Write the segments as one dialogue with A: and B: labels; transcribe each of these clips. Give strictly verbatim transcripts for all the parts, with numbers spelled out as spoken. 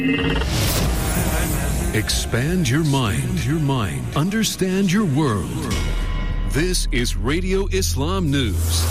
A: Expand your mind, your mind. Understand your world. This is Radio Islam News.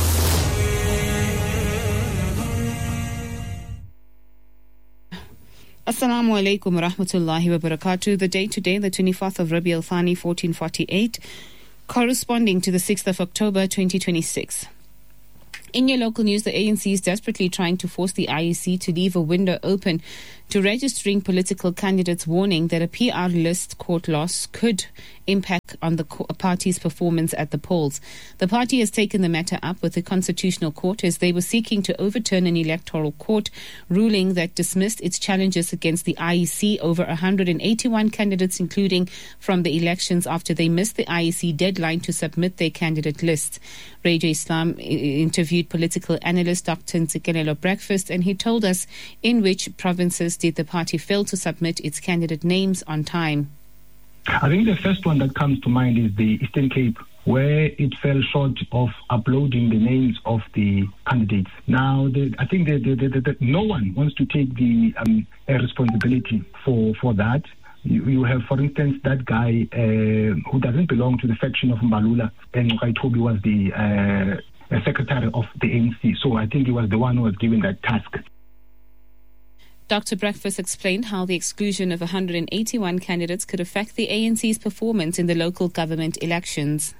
B: Assalamu alaikum wa rahmatullahi wa barakatuh. The date today, the twenty-fourth of Rabi al-Thani, fourteen forty-eight, corresponding to the sixth of October, twenty twenty-six. In your local news, the A N C is desperately trying to force the I E C to leave a window open to registering political candidates, warning that a P R list court loss could impact on the party's performance at the polls. The party has taken the matter up with the Constitutional Court as they were seeking to overturn an electoral court ruling that dismissed its challenges against the I E C over one hundred eighty-one candidates, including from the elections, after they missed the I E C deadline to submit their candidate lists. Radio Islam interviewed political analyst Doctor Ntsikelelo Breakfast, and he told us in which provinces did the party fail to submit its candidate names on time.
C: I think the first one that comes to mind is the Eastern Cape, where it fell short of uploading the names of the candidates. Now, the, I think that the, the, the, no one wants to take the um, responsibility for, for that. You, you have, for instance, that guy uh, who doesn't belong to the faction of Mbalula, and Kaitobi was the uh, secretary of the A N C. So I think he was the one who was given that task.
B: Doctor Breakfast explained how the exclusion of one hundred eighty-one candidates could affect the A N C's performance in the local government elections.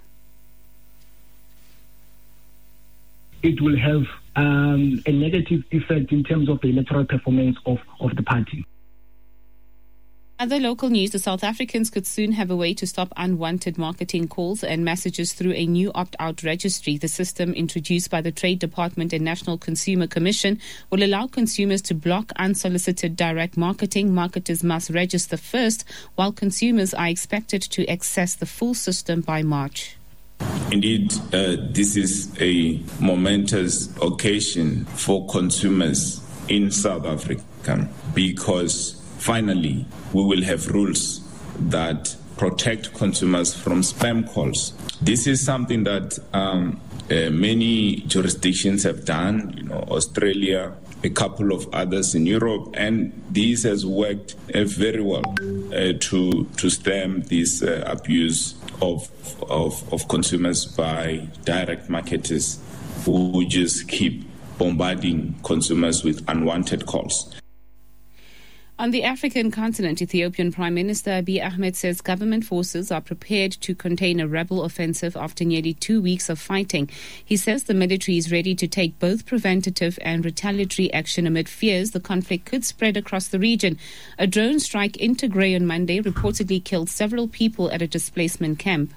C: It will have um, a negative effect in terms of the electoral performance of, of the party.
B: Other local news, the South Africans could soon have a way to stop unwanted marketing calls and messages through a new opt-out registry. The system, introduced by the Trade Department and National Consumer Commission, will allow consumers to block unsolicited direct marketing. Marketers must register first, while consumers are expected to access the full system by March.
D: Indeed, uh, this is a momentous occasion for consumers in South Africa, because finally, we will have rules that protect consumers from spam calls. This is something that um, uh, many jurisdictions have done, you know, Australia, a couple of others in Europe, and this has worked uh, very well uh, to to stem this uh, abuse of, of of consumers by direct marketers who just keep bombarding consumers with unwanted calls.
B: On the African continent, Ethiopian Prime Minister Abiy Ahmed says government forces are prepared to contain a rebel offensive after nearly two weeks of fighting. He says the military is ready to take both preventative and retaliatory action amid fears the conflict could spread across the region. A drone strike in Tigray on Monday reportedly killed several people at a displacement camp.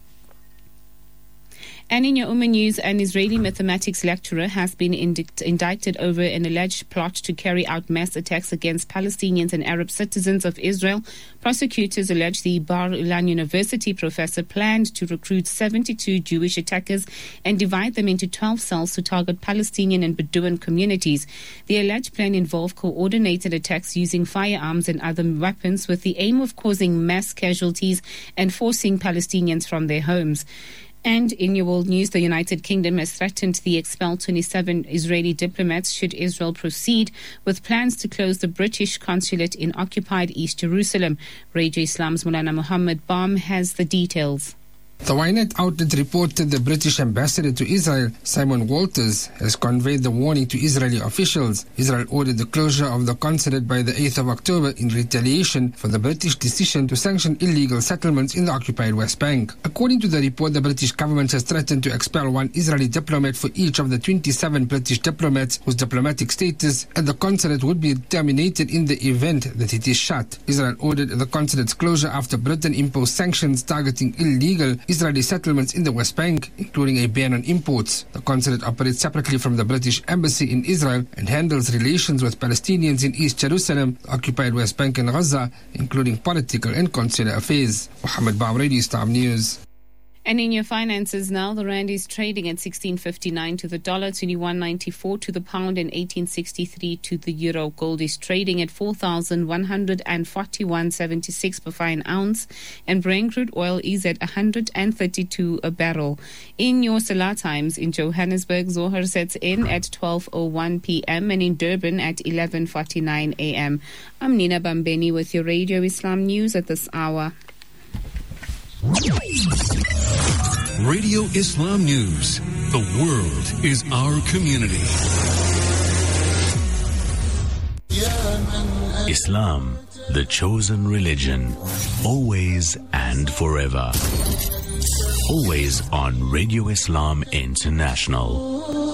B: And in your Ummah news, an Israeli mathematics lecturer has been indict- indicted over an alleged plot to carry out mass attacks against Palestinians and Arab citizens of Israel. Prosecutors allege the Bar Ilan University professor planned to recruit seventy-two Jewish attackers and divide them into twelve cells to target Palestinian and Bedouin communities. The alleged plan involved coordinated attacks using firearms and other weapons with the aim of causing mass casualties and forcing Palestinians from their homes. And in your world news, the United Kingdom has threatened to expel twenty-seven Israeli diplomats should Israel proceed with plans to close the British consulate in occupied East Jerusalem. Radio Islam's Mulana Muhammad Baum has the details.
E: The Ynet outlet reported the British ambassador to Israel, Simon Walters, has conveyed the warning to Israeli officials. Israel ordered the closure of the consulate by the eighth of October in retaliation for the British decision to sanction illegal settlements in the occupied West Bank. According to the report, the British government has threatened to expel one Israeli diplomat for each of the twenty-seven British diplomats whose diplomatic status at the consulate would be terminated in the event that it is shut. Israel ordered the consulate's closure after Britain imposed sanctions targeting illegal Israeli settlements in the West Bank, including a ban on imports. The consulate operates separately from the British Embassy in Israel and handles relations with Palestinians in East Jerusalem, the occupied West Bank and Gaza, including political and consular affairs. Mohammed Baum, Radio Islam News.
B: And in your finances now, the rand is trading at sixteen fifty-nine to the dollar, twenty-one ninety-four to the pound, and eighteen sixty-three to the euro. Gold is trading at four thousand one hundred forty-one seventy-six per fine ounce, and Brent crude oil is at one hundred thirty-two a barrel. In your Salah times, in Johannesburg, Zohar sets in at twelve oh one p.m. and in Durban at eleven forty-nine a.m. I'm Nina Bambeni with your Radio Islam News at this hour.
A: Radio Islam News. The world is our community.
F: Islam, the chosen religion, always and forever. Always on Radio Islam International.